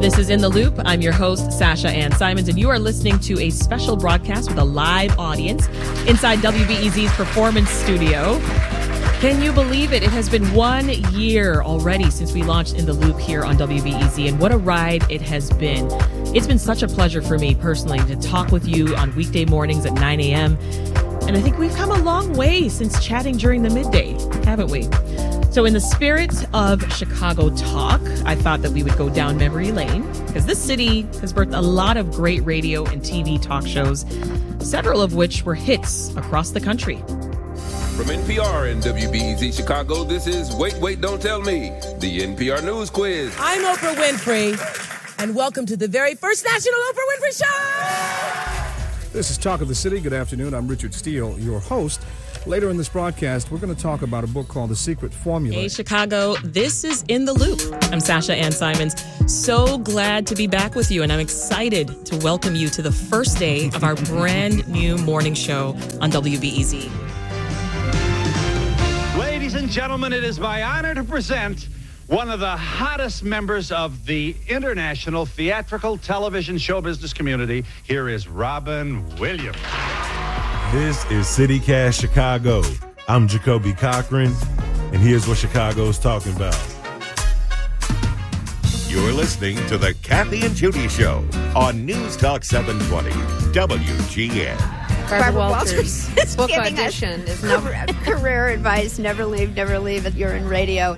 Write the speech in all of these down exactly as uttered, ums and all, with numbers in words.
This is In the Loop. I'm your host, Sasha Ann Simons, and you are listening to a special broadcast with a live audience inside W B E Z's Performance Studio. Can you believe it? It has been one year already since we launched In the Loop here on W B E Z, and what a ride it has been. It's been such a pleasure for me personally to talk with you on weekday mornings at nine a.m., and I think we've come a long way since chatting during the midday, haven't we? So in the spirit of Chicago talk, I thought that we would go down memory lane because this city has birthed a lot of great radio and T V talk shows, several of which were hits across the country. From N P R and W B E Z Chicago, this is Wait, Wait, Don't Tell Me, the N P R News Quiz. I'm Oprah Winfrey, and welcome to the very first National Oprah Winfrey Show! This is Talk of the City. Good afternoon. I'm Richard Steele, your host. Later in this broadcast, we're going to talk about a book called The Secret Formula. Hey, Chicago, this is In the Loop. I'm Sasha Ann Simons. So glad to be back with you, and I'm excited to welcome you to the first day of our brand new morning show on W B E Z. Ladies and gentlemen, it is my honor to present one of the hottest members of the international theatrical television show business community. Here is Robin Williams. This is CityCast Chicago. I'm Jacoby Cochran, and here's what Chicago's talking about. You're listening to the Kathy and Judy Show on News Talk seven twenty W G N. Barbara, Barbara Walters' Walters book giving audition us is no career advice. Never leave, never leave it. You're in radio.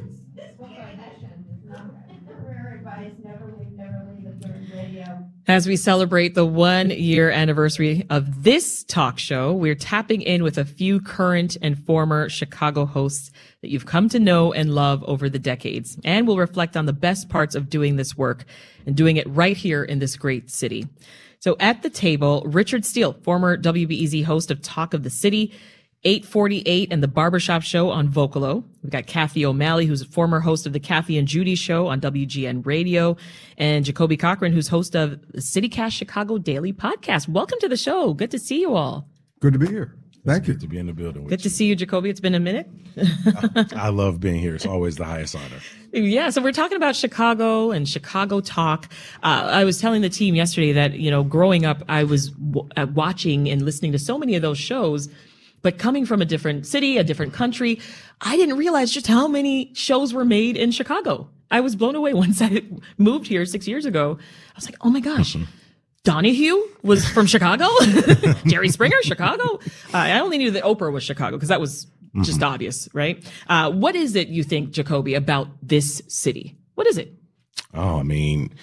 As we celebrate the one-year anniversary of this talk show, we're tapping in with a few current and former Chicago hosts that you've come to know and love over the decades. And we'll reflect on the best parts of doing this work and doing it right here in this great city. So at the table, Richard Steele, former W B E Z host of Talk of the City, eight forty-eight and the Barbershop Show on Vocalo. We've got Kathy O'Malley, who's a former host of the Kathy and Judy Show on W G N Radio, and Jacoby Cochran, who's host of the CityCast Chicago Daily Podcast. Welcome to the show. Good to see you all. Good to be here. Thank you. Good to be in the building with Good you. to see you, Jacoby. It's been a minute. I, I love being here. It's always the highest honor. Yeah, so we're talking about Chicago and Chicago talk. Uh, I was telling the team yesterday that, you know, growing up, I was w- uh, watching and listening to so many of those shows. But coming from a different city, a different country, I didn't realize just how many shows were made in Chicago. I was blown away once I moved here six years ago. I was like, oh my gosh, mm-hmm. Donahue was from Chicago? Jerry Springer, Chicago? Uh, I only knew that Oprah was Chicago because that was just mm-hmm. obvious, right? Uh, what is it you think, Jacoby, about this city? What is it? Oh, I mean,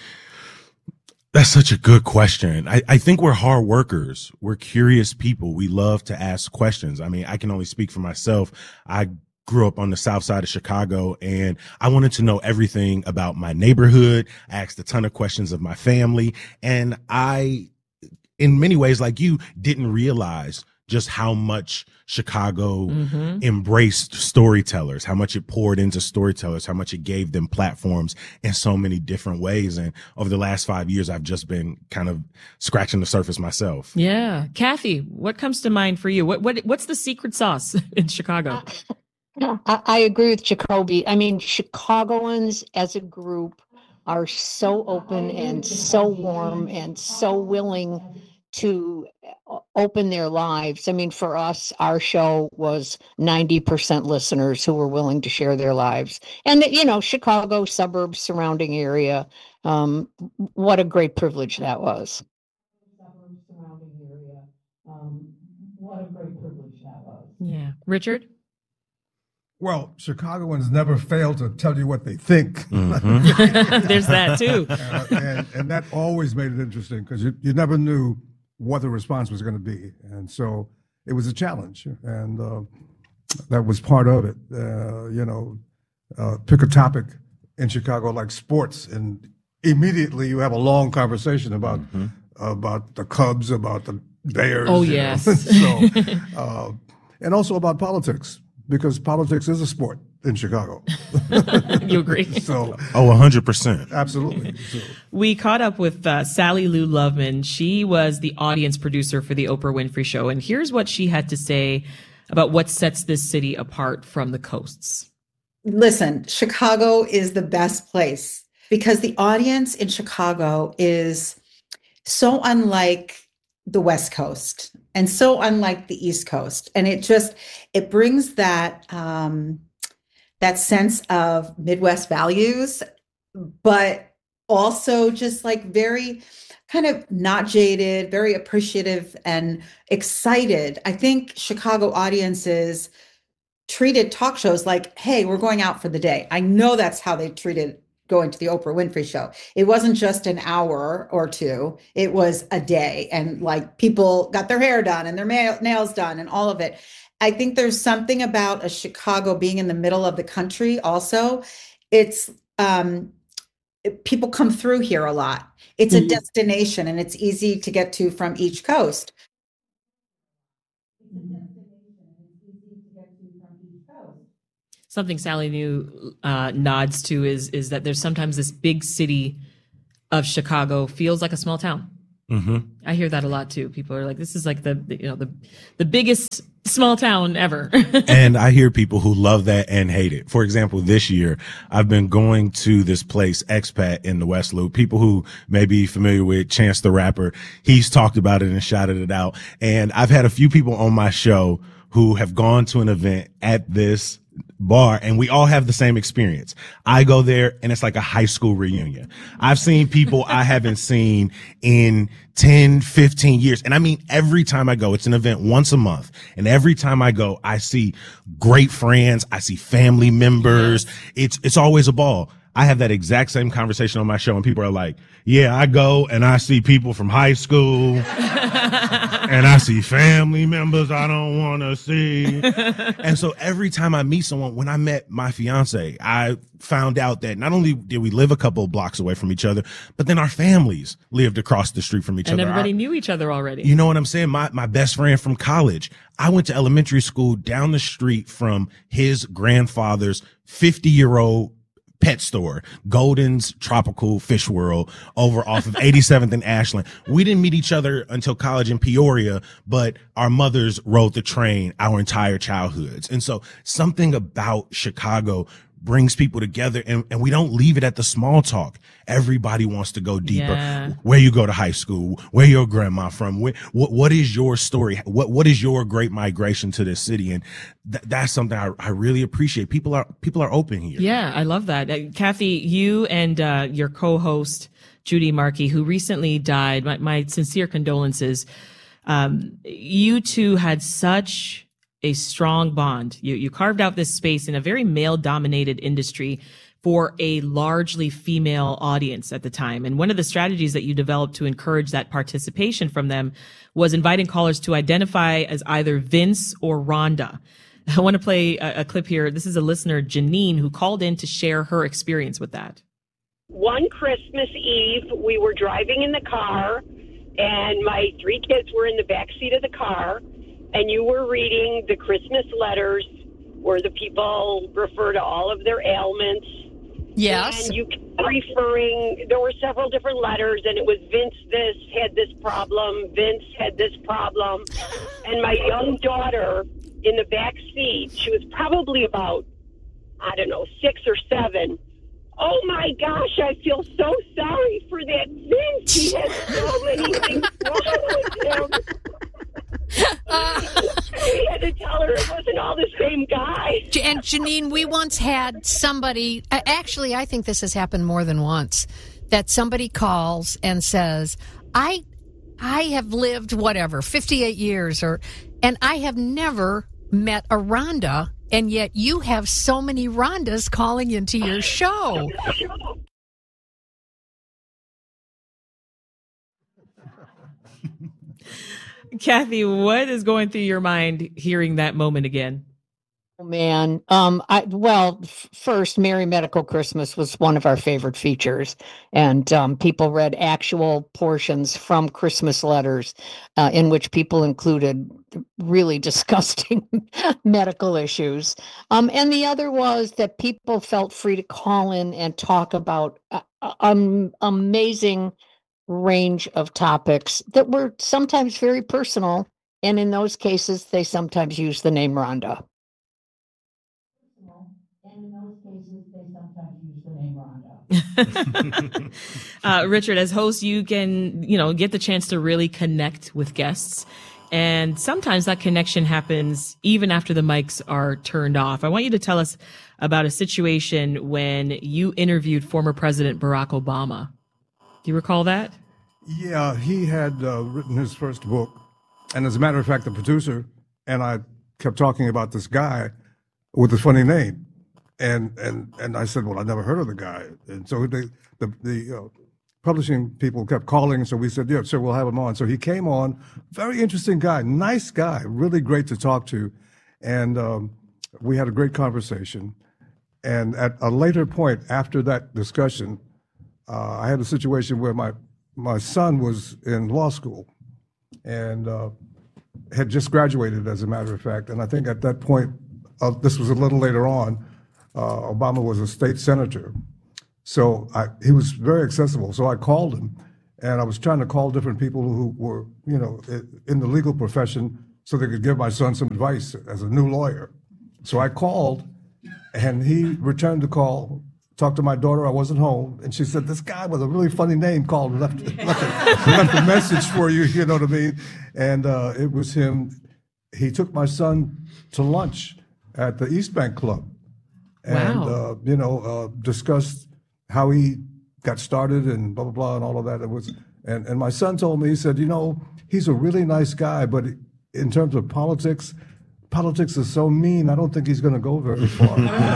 that's such a good question. I, I think we're hard workers. We're curious people. We love to ask questions. I mean, I can only speak for myself. I grew up on the south side of Chicago, and I wanted to know everything about my neighborhood. I asked a ton of questions of my family, and I, in many ways, like you, didn't realize just how much Chicago mm-hmm. embraced storytellers, how much it poured into storytellers, how much it gave them platforms in so many different ways. And over the last five years, I've just been kind of scratching the surface myself. Yeah. Kathy, what comes to mind for you? What, what, what's the secret sauce in Chicago? I, I agree with Jacoby. I mean, Chicagoans as a group are so open and so warm and so willing to open their lives. I mean, for us, our show was ninety percent listeners who were willing to share their lives. And, you know, Chicago, suburbs, surrounding area, um, what a great privilege that was. Suburbs, surrounding area, um, what a great privilege that was. Yeah. Richard? Well, Chicagoans never fail to tell you what they think. Mm-hmm. There's that, too. uh, and, and that always made it interesting because you, you never knew what the response was going to be. And so it was a challenge. And uh, that was part of it. Uh, you know, uh, pick a topic in Chicago like sports, and immediately you have a long conversation about mm-hmm. about the Cubs, about the Bears. Oh, yes. so, uh, and also about politics, because politics is a sport in Chicago. You agree? So, oh, one hundred percent. Absolutely. So. We caught up with uh, Sally Lou Loveman. She was the audience producer for the Oprah Winfrey Show. And here's what she had to say about what sets this city apart from the coasts. Listen, Chicago is the best place because the audience in Chicago is so unlike the West Coast and so unlike the East Coast. And it just, it brings that, um, that sense of Midwest values, but also just like very kind of not jaded, very appreciative and excited. I think Chicago audiences treated talk shows like, hey, we're going out for the day. I know that's how they treated going to the Oprah Winfrey Show. It wasn't just an hour or two, it was a day. And like people got their hair done and their ma- nails done and all of it. I think there's something about a Chicago being in the middle of the country also. It's um, people come through here a lot. It's a destination and it's easy to get to from each coast. Something Sally New uh, nods to is is that there's sometimes this big city of Chicago feels like a small town. Mm-hmm. I hear that a lot too. People are like, "This is like the, the you know the the biggest small town ever." And I hear people who love that and hate it. For example, this year I've been going to this place, Expat in the West Loop. People who may be familiar with Chance the Rapper, he's talked about it and shouted it out. And I've had a few people on my show who have gone to an event at this bar and we all have the same experience. I go there and it's like a high school reunion. I've seen people I haven't seen in ten, fifteen years. And I mean, every time I go, it's an event once a month. And every time I go, I see great friends. I see family members. It's, it's always a ball. I have that exact same conversation on my show and people are like, yeah, I go and I see people from high school and I see family members I don't want to see. And so every time I meet someone, when I met my fiance, I found out that not only did we live a couple of blocks away from each other, but then our families lived across the street from each and other. And everybody our, knew each other already. You know what I'm saying? My, my best friend from college, I went to elementary school down the street from his grandfather's fifty year old pet store, Golden's Tropical Fish World, over off of eighty-seventh and Ashland. We didn't meet each other until college in Peoria, but our mothers rode the train our entire childhoods. And so something about Chicago brings people together, and, and we don't leave it at the small talk. Everybody wants to go deeper. Yeah. Where you go to high school, where your grandma from, where, what, what is your story? What, what is your great migration to this city? And th- that's something I, I really appreciate. People are, people are open here. Yeah, I love that. Uh, Kathy, you and uh, your co-host, Judy Markey, who recently died, my, my sincere condolences. Um, you two had such a strong bond. You, you carved out this space in a very male-dominated industry for a largely female audience at the time. And one of the strategies that you developed to encourage that participation from them was inviting callers to identify as either Vince or Rhonda. I want to play a, a clip here. This is a listener, Janine, who called in to share her experience with that. One Christmas Eve, we were driving in the car, and my three kids were in the back seat of the car, and you were reading the Christmas letters where the people refer to all of their ailments. Yes. And you kept referring, there were several different letters, and it was Vince this had this problem, Vince had this problem. And my young daughter in the back seat, she was probably about, I don't know, six or seven. Oh my gosh, I feel so sorry for that Vince. He has so many things wrong with him. Uh, we had to tell her it wasn't all the same guy. And Janine, we once had somebody, actually, I think this has happened more than once, that somebody calls and says, I I have lived, whatever, fifty-eight years, or, and I have never met a Rhonda, and yet you have so many Rhondas calling into your show. Kathy, what is going through your mind hearing that moment again? Oh, man. Um, I, well, f- first, Merry Medical Christmas was one of our favorite features. And um, people read actual portions from Christmas letters uh, in which people included really disgusting medical issues. Um, and the other was that people felt free to call in and talk about uh, um, amazing range of topics that were sometimes very personal, and in those cases they sometimes use the name Rhonda. And in those cases they sometimes use the name Rhonda. uh, Richard, as host, you can, you know, get the chance to really connect with guests. And sometimes that connection happens even after the mics are turned off. I want you to tell us about a situation when you interviewed former President Barack Obama. Do you recall that? Yeah, he had uh, written his first book. And as a matter of fact, the producer and I kept talking about this guy with a funny name. And and and I said, well, I never heard of the guy. And so they, the the uh, publishing people kept calling. So we said, yeah, sure, we'll have him on. So he came on. Very interesting guy, nice guy, really great to talk to. And um, we had a great conversation. And at a later point after that discussion, uh, I had a situation where my, my son was in law school and uh, had just graduated, as a matter of fact. And I think at that point, uh, this was a little later on, uh, Obama was a state senator. So I, he was very accessible. So I called him, and I was trying to call different people who were, you know, in the legal profession so they could give my son some advice as a new lawyer. So I called, and he returned the call, talked to my daughter. I wasn't home, and she said, this guy with a really funny name called and left, left, a, left a message for you, you know what I mean? And uh, it was him. He took my son to lunch at the East Bank Club and, Wow. uh, you know, uh, discussed how he got started and blah, blah, blah, and all of that. It was, and, and my son told me, he said, you know, he's a really nice guy, but in terms of politics, politics is so mean, I don't think he's going to go very far.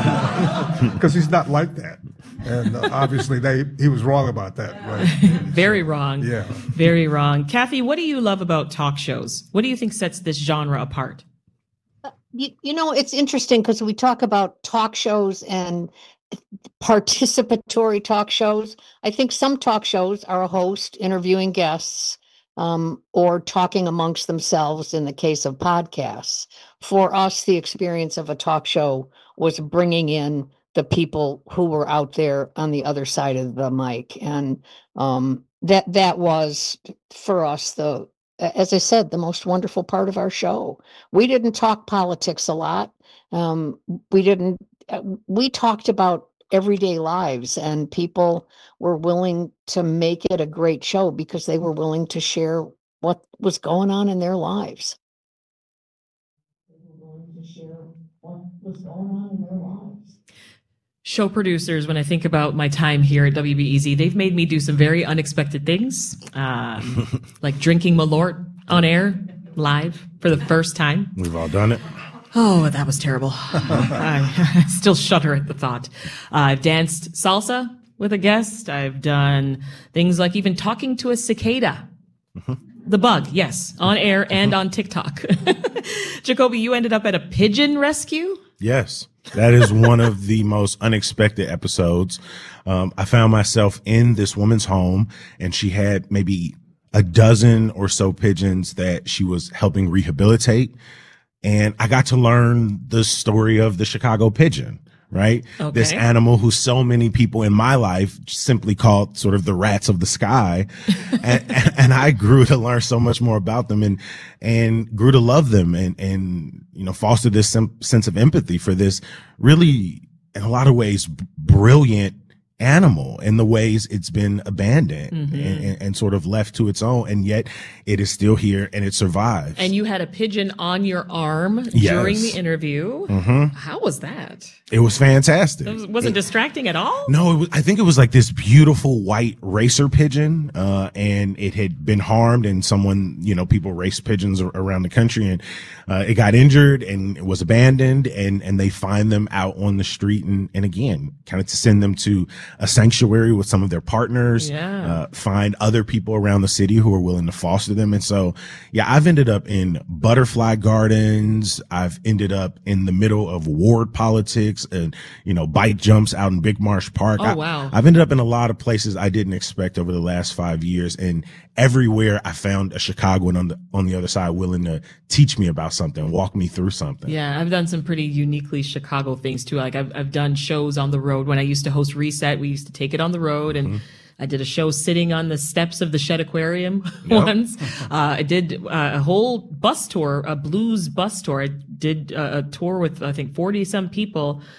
Because he's not like that. And uh, obviously they he was wrong about that, right? Very wrong. Yeah. Very wrong. Kathy, what do you love about talk shows? What do you think sets this genre apart? You, you know, it's interesting because we talk about talk shows and participatory talk shows. I think some talk shows are a host interviewing guests um, or talking amongst themselves in the case of podcasts. For us, the experience of a talk show was bringing in the people who were out there on the other side of the mic. And um, that that was, for us, the as I said, the most wonderful part of our show. We didn't talk politics a lot. Um, we didn't, we talked about everyday lives, and people were willing to make it a great show because they were willing to share what was going on in their lives. Show producers, when I think about my time here at W B E Z, they've made me do some very unexpected things, um, like drinking Malort on air live for the first time. We've all done it. Oh, that was terrible. I, I still shudder at the thought. Uh, I've danced salsa with a guest. I've done things like even talking to a cicada. Mm-hmm. The bug, yes, on air and on TikTok. Jacoby, you ended up at a pigeon rescue? Yes, that is one of the most unexpected episodes. Um, I found myself in this woman's home, and she had maybe a dozen or so pigeons that she was helping rehabilitate. And I got to learn the story of the Chicago pigeon, right? Okay. This animal who so many people in my life simply called sort of the rats of the sky. and, and, and I grew to learn so much more about them and, and grew to love them and, and, you know, foster this sem- sense of empathy for this really, in a lot of ways, b- brilliant animal in the ways it's been abandoned Mm-hmm. and, and, and sort of left to its own. And yet it is still here and it survives. And you had a pigeon on your arm Yes. during the interview. Mm-hmm. How was that? It was fantastic. It was, wasn't It- distracting at all? No, it was, I think it was like this beautiful white racer pigeon, uh, and it had been harmed, and someone, you know, people race pigeons ar- around the country, and uh, it got injured and it was abandoned, and and they find them out on the street, and and again, kind of to send them to a sanctuary with some of their partners, Yeah. uh, find other people around the city who are willing to foster them, and so yeah, I've ended up in butterfly gardens, I've ended up in the middle of ward politics, and you know, bike jumps out in Big Marsh Park. Oh, I- wow. I've ended up in a lot of places I didn't expect over the last five years. And everywhere I found a Chicagoan on the, on the other side willing to teach me about something, walk me through something. Yeah, I've done some pretty uniquely Chicago things too. Like I've I've done shows on the road. When I used to host Reset, we used to take it on the road, and I did a show sitting on the steps of the Shed Aquarium once. Uh, I did uh, a whole bus tour, a blues bus tour. I did uh, a tour with I think forty some people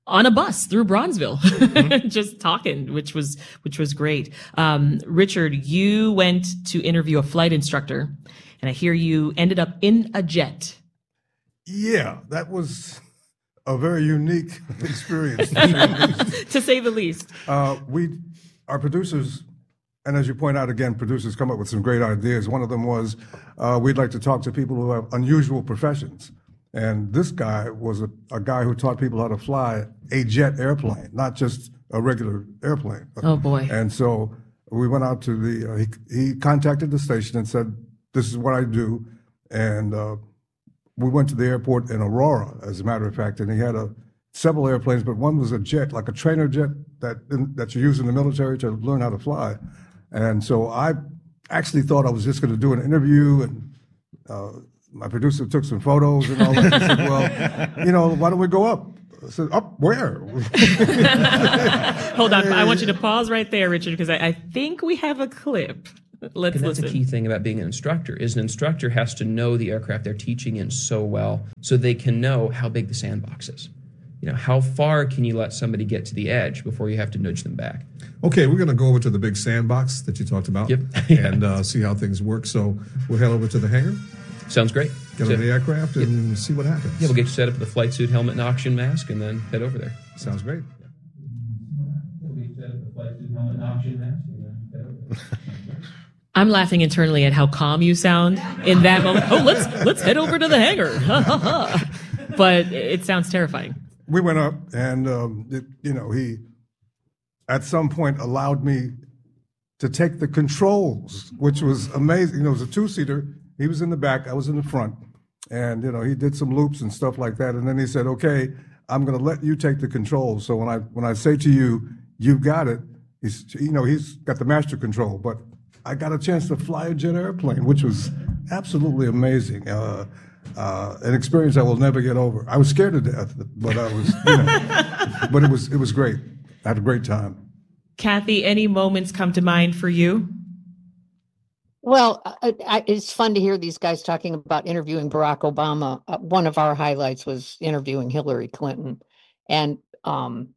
on a bus through Bronzeville, mm-hmm. just talking, which was which was great. Um, Richard, you went to interview a flight instructor, and I hear you ended up in a jet. Yeah, that was a very unique experience, to say the least. Uh, we, our producers, and as you point out again, producers come up with some great ideas. One of them was uh, we'd like to talk to people who have unusual professions. And this guy was a, a guy who taught people how to fly a jet airplane, not just a regular airplane. Oh, boy. And so we went out to the, uh, he, he contacted the station and said, this is what I do. And uh, we went to the airport in Aurora, as a matter of fact, and he had a, several airplanes, but one was a jet, like a trainer jet that, that you use in the military to learn how to fly. And so I actually thought I was just going to do an interview, and uh, my producer took some photos and all that. He said, well, you know, why don't we go up? I said, up where? Hold on. I want you to pause right there, Richard, because I, I think we have a clip. Let's and that's listen. a key thing about being an instructor is an instructor has to know the aircraft they're teaching in so well so they can know how big the sandbox is. You know, how far can you let somebody get to the edge before you have to nudge them back? Okay, we're going to go over to the big sandbox that you talked about. Yep. and uh, see how things work. So we'll head over to the hangar. Sounds great. Get so, on the aircraft and yep. see what happens. Yeah, we'll get you set up with a flight suit, helmet, and oxygen mask, and then head over there. Sounds great. We'll get you set up with a flight suit, helmet, and oxygen mask, and then head over there. I'm laughing internally at how calm you sound in that moment. Oh, let's let's head over to the hangar. But it sounds terrifying. We went up, and um, it, you know, he at some point allowed me to take the controls, which was amazing. You know, it was a two-seater. He was in the back, I was in the front, and you know, he did some loops and stuff like that. And then he said, "Okay, I'm going to let you take the controls. So when I when I say to you, you got it," he's you know he's got the master control, but I got a chance to fly a jet airplane, which was absolutely amazing. Uh, uh, an experience I will never get over. I was scared to death, but I was, you know, but it was it was great. I had a great time. Kathy, any moments come to mind for you? Well, I, I, it's fun to hear these guys talking about interviewing Barack Obama. Uh, one of our highlights was interviewing Hillary Clinton, and um,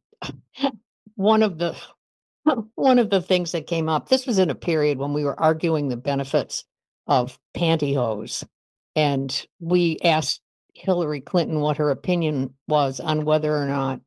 one of the one of the things that came up. This was in a period when we were arguing the benefits of pantyhose, and we asked Hillary Clinton what her opinion was on whether or not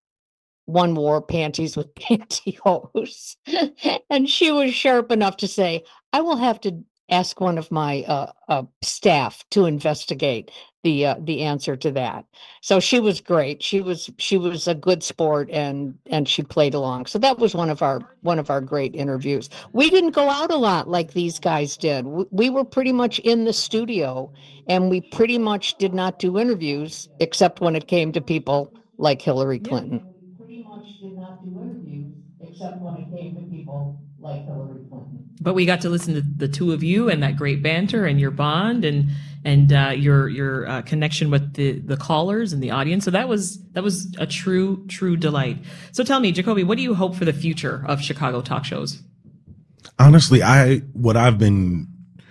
one wore panties with pantyhose. And she was sharp enough to say, I will have to ask one of my uh, uh, staff to investigate the uh, the answer to that. So she was great. She was she was a good sport, and and she played along. So that was one of our one of our great interviews. We didn't go out a lot like these guys did. We, we were pretty much in the studio, and we pretty much did not do interviews except when it came to people like Hillary Clinton. Pretty much did not do interviews except when it came to people like Hillary Clinton. But we got to listen to the two of you and that great banter and your bond and and uh, your your uh, connection with the the callers and the audience. So that was that was a true true delight. So tell me, Jacoby, what do you hope for the future of Chicago talk shows? Honestly, I what I've been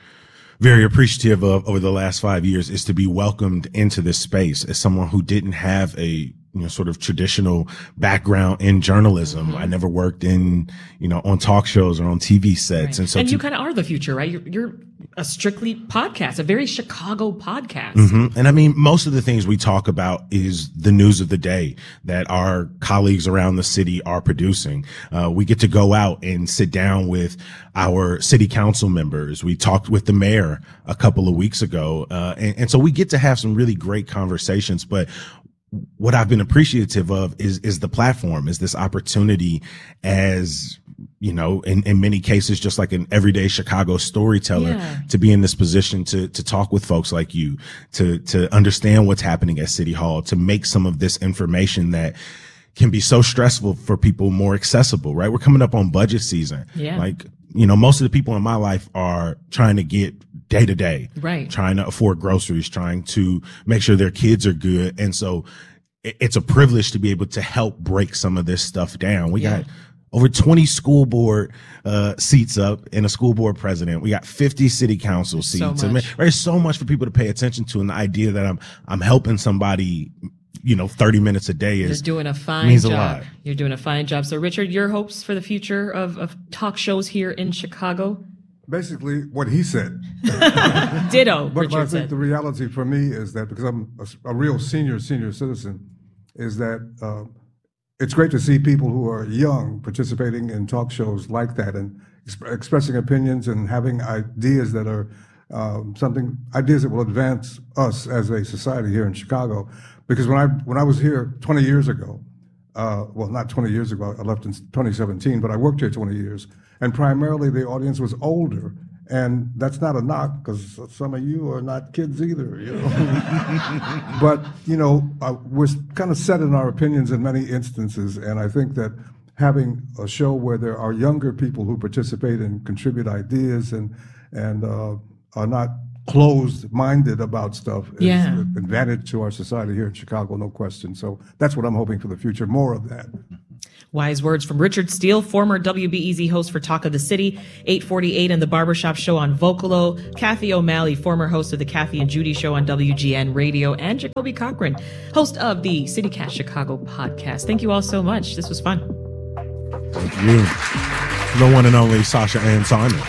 very appreciative of over the last five years is to be welcomed into this space as someone who didn't have a you know, sort of traditional background in journalism. Mm-hmm. I never worked in, you know, on talk shows or on T V sets. Right. And so, and to, you kind of are the future, right? You're, you're a strictly podcast, a very Chicago podcast. Mm-hmm. And I mean, most of the things we talk about is the news of the day that our colleagues around the city are producing. Uh, we get to go out and sit down with our city council members. We talked with the mayor a couple of weeks ago. Uh, and, and so we get to have some really great conversations, but what I've been appreciative of is, is the platform, is this opportunity as, you know, in, in many cases, just like an everyday Chicago storyteller, yeah. to be in this position to, to talk with folks like you, to, to understand what's happening at City Hall, to make some of this information that can be so stressful for people more accessible, right? We're coming up on budget season. Yeah. Like, you know, most of the people in my life are trying to get day to day, right? Trying to afford groceries, trying to make sure their kids are good. And so it's a privilege to be able to help break some of this stuff down. We yeah. got over twenty school board uh, seats up and a school board president. We got fifty city council seats. So much. There's so much for people to pay attention to. And the idea that I'm, I'm helping somebody you know, thirty minutes a day is You're doing a fine means job. a lot. You're doing a fine job. So, Richard, your hopes for the future of, of talk shows here in Chicago? Basically, what he said. Ditto, But, Richard but I think said. the reality for me is that, because I'm a, a real senior, senior citizen, is that uh, it's great to see people who are young participating in talk shows like that and exp- expressing opinions and having ideas that are um, something, ideas that will advance us as a society here in Chicago. Because when I when I was here twenty years ago, uh, well, not twenty years ago, I left in twenty seventeen, but I worked here twenty years, and primarily the audience was older. And that's not a knock, because some of you are not kids either, you know. But, you know, uh, we're kind of set in our opinions in many instances, and I think that having a show where there are younger people who participate and contribute ideas and and uh, are not closed-minded about stuff is Yeah. an advantage to our society here in Chicago, no question. So that's what I'm hoping for the future, more of that. Wise words from Richard Steele, former W B E Z host for Talk of the City, eight forty-eight and the Barbershop Show on Vocalo, Kathy O'Malley, former host of the Kathy and Judy Show on W G N Radio, and Jacoby Cochran, host of the CityCast Chicago podcast. Thank you all so much. This was fun. Thank you. The one and only Sasha and Simon.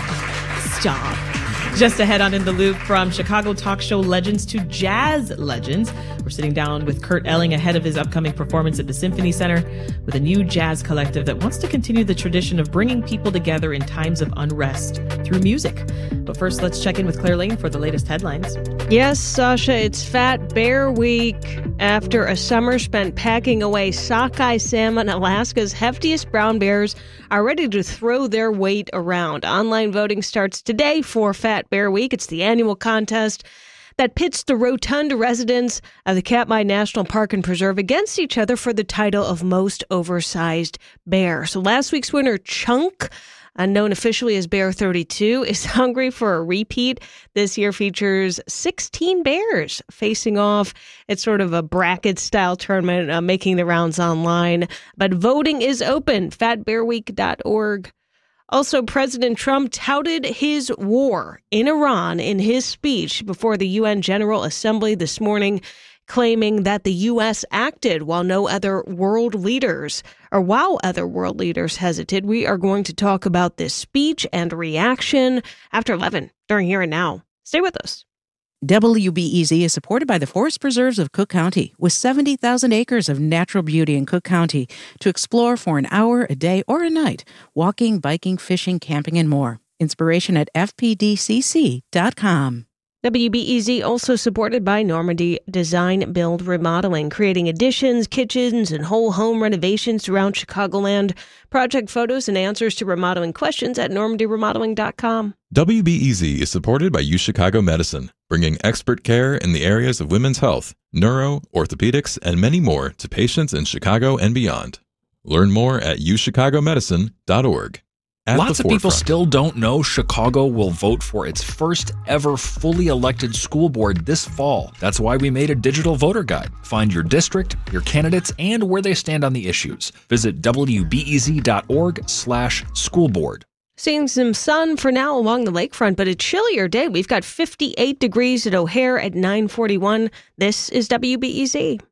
Stop. Just ahead on In the Loop, from Chicago talk show legends to jazz legends, we're sitting down with Kurt Elling ahead of his upcoming performance at the Symphony Center with a new jazz collective that wants to continue the tradition of bringing people together in times of unrest through music. But first, let's check in with Claire Lane for the latest headlines. Yes, Sasha, it's Fat Bear Week. After a summer spent packing away sockeye salmon, Alaska's heftiest brown bears are ready to throw their weight around. Online voting starts today for Fat Bear Week. It's the annual contest that pits the rotund residents of the Katmai National Park and Preserve against each other for the title of most oversized bear. So last week's winner, Chunk, known officially as Bear thirty-two, is hungry for a repeat. This year features sixteen bears facing off. It's sort of a bracket-style tournament uh, making the rounds online. But voting is open, fat bear week dot org. Also, President Trump touted his war in Iran in his speech before the U N General Assembly this morning, claiming that the U S acted while no other world leaders, or while other world leaders hesitated. We are going to talk about this speech and reaction after eleven during Here and Now. Stay with us. W B E Z is supported by the Forest Preserves of Cook County, with seventy thousand acres of natural beauty in Cook County to explore for an hour, a day, or a night. Walking, biking, fishing, camping, and more. Inspiration at f p d c c dot com. W B E Z also supported by Normandy Design Build Remodeling, creating additions, kitchens, and whole home renovations throughout Chicagoland. Project photos and answers to remodeling questions at normandy remodeling dot com. W B E Z is supported by UChicago Medicine, bringing expert care in the areas of women's health, neuro, orthopedics, and many more to patients in Chicago and beyond. Learn more at u chicago medicine dot org. At Lots of people still don't know Chicago will vote for its first ever fully elected school board this fall. That's why we made a digital voter guide. Find your district, your candidates, and where they stand on the issues. Visit w b e z dot org slash school board. Seeing some sun for now along the lakefront, but a chillier day. We've got fifty-eight degrees at O'Hare at nine forty-one. This is W B E Z.